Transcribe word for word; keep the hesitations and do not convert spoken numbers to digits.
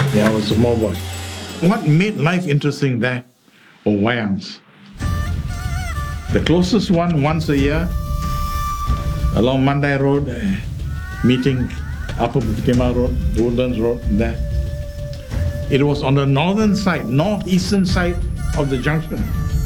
Yeah, I was a small boy. What made life interesting there were wayans. The closest one once a year along Mandai Road, uh, meeting Upper Bukit Timah Road, Woodlands Road, there. It was on the northern side, northeastern side of the junction.